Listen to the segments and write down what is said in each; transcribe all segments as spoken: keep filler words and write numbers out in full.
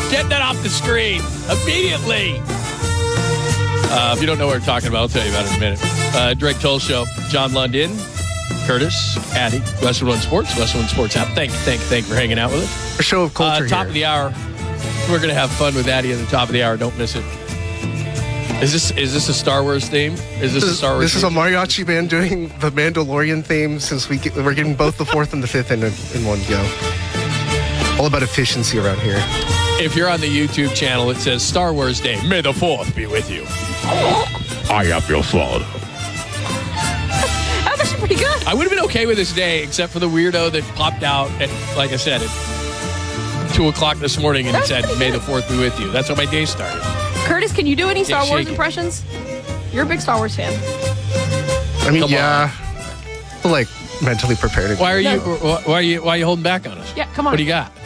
Get that off the screen immediately. Uh, if you don't know what we're talking about, I'll tell you about it in a minute. Uh, Drake Toll Show, John London, Curtis, Addy, Western One Sports, Western One Sports app. Thank you, thank you, thank you for hanging out with us. A show of culture uh, Top here. of the hour. We're going to have fun with Addy at the top of the hour. Don't miss it. Is this is this a Star Wars theme? Is this, This, a Star Wars this is theme? a mariachi band doing the Mandalorian theme since we get, we're getting both the fourth and the fifth in, in one go. All about efficiency around here. If you're on the YouTube channel, it says Star Wars Day. May the fourth be with you. I am your father. That was actually pretty good. I would have been okay with this day, except for the weirdo that popped out at, like I said, at two o'clock this morning and That's said, pretty May good. the fourth be with you. That's how my day started. Curtis, can you do any Star Yeah, Wars shake it. impressions? You're a big Star Wars fan. I mean, Come yeah. I'm like mentally prepared. Why are No. you why are you why are you holding back on us? Yeah, come on. What do you got?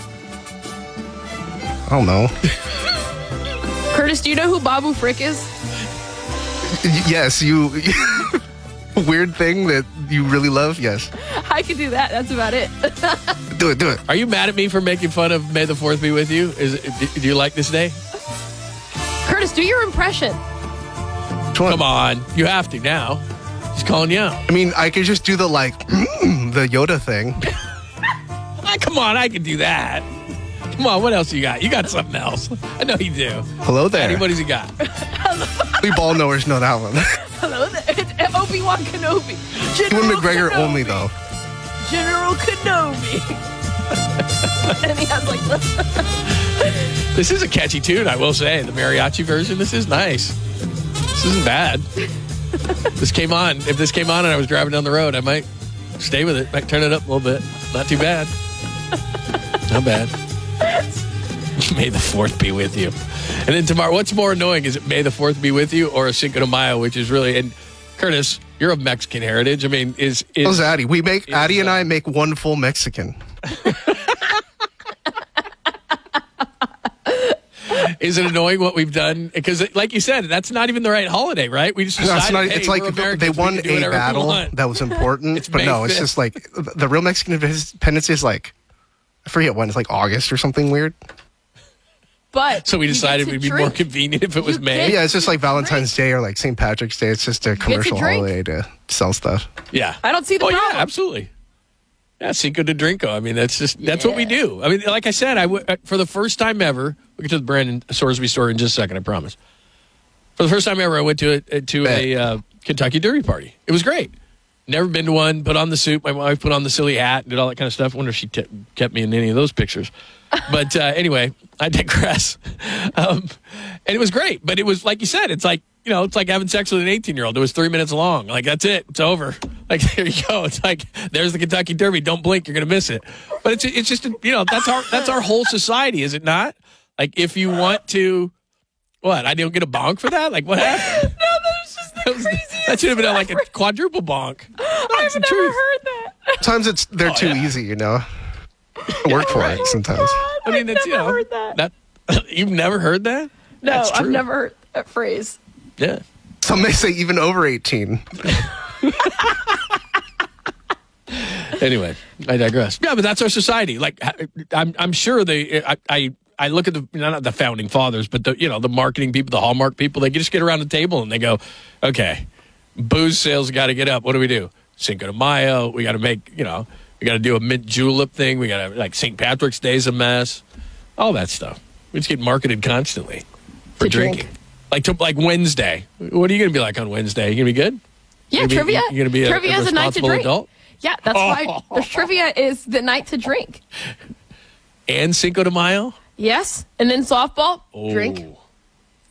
I don't know. Curtis, do you know who Babu Frick is? Y- yes, you. Weird thing that you really love. Yes, I can do that. That's about it. do it, do it. Are you mad at me for making fun of May the fourth be with you? Is it, do you like this day? Curtis, do your impression. Which one? Come on. You have to now. He's calling you out. I mean, I could just do the like mm, the Yoda thing. Ah, come on, I can do that. Come on, what else you got? You got something else. I know you do. Hello there. Addy, what has he got? We ball knowers know that one. Hello there. It's Obi-Wan Kenobi. Ewan General McGregor Kenobi. only though. General Kenobi. And he has like the... This is a catchy tune, I will say. The mariachi version, this is nice. This isn't bad. This came on. If this came on and I was driving down the road, I might stay with it. Might turn it up a little bit. Not too bad. Not bad. May the fourth be with you. And then tomorrow, what's more annoying? Is it May the fourth be with you or a Cinco de Mayo, which is really, and Curtis, you're of Mexican heritage. I mean, is, is How's Addy? We make is, Addy and uh, I make one full Mexican. is it annoying what we've done? Because, like you said, that's not even the right holiday, right? We just No, decided, it's not. hey, It's we're like Americans, they we won can do a whatever we battle want. that was important, It's but May no, it's fifth. just like the real Mexican independence is like I forget when. It's like August or something weird. But So we you decided get it would to be more drink. convenient if it was You May. get- Yeah, it's just like Valentine's Day or like Saint Patrick's Day. It's just a commercial drink. holiday to sell stuff. Yeah. I don't see the oh, problem. yeah, absolutely. Yeah, Cinco de Drinko. I mean, that's just, that's what we Yeah. do. I mean, like I said, I w- uh, for the first time ever, we'll get to the Brandon Sorsby story in just a second, I promise. For the first time ever, I went to a, to a uh, Kentucky Derby party. It was great. Never been to one, put on the suit. My wife put on the silly hat and did all that kind of stuff. I wonder if she t- kept me in any of those pictures. But uh, anyway, I digress. Um, and it was great. But it was, like you said, it's like, you know, it's like having sex with an eighteen-year-old. It was three minutes long. Like, that's it. It's over. Like, there you go. It's like, there's the Kentucky Derby. Don't blink. You're going to miss it. But it's it's just, you know, that's our that's our whole society, is it not? Like, if you want to, what? I didn't get a bonk for that? Like, what happened? No, that was just the That, was- craziest that should have been stuff like a ever. quadruple bonk. I've That's the never truth. heard that. Sometimes it's they're Oh, too yeah. easy, you know. Work for it sometimes. I mean, I've that's, you never know, heard that. that you've never heard that? No, That's I've true. never heard that phrase. Yeah. Some may say even over eighteen. Anyway, I digress. Yeah, but that's our society. Like, I'm, I'm sure they. I, I, I look at the not the founding fathers, but the you know the marketing people, the Hallmark people. They just get around the table and they go, okay, booze sales got to get up. What do we do? Cinco de Mayo. We got to make you know. We got to do a mint julep thing. We got to like Saint Patrick's Day's a mess. All that stuff. We just get marketed constantly for To drink. drinking. Like to, like Wednesday. What are you going to be like on Wednesday? You going to be good? Yeah, You gonna be- trivia. you gonna be a- trivia a is a night to responsible drink. adult? Yeah, that's why Oh. there's trivia is the night to drink. And Cinco de Mayo? Yes, and then softball, Oh. drink.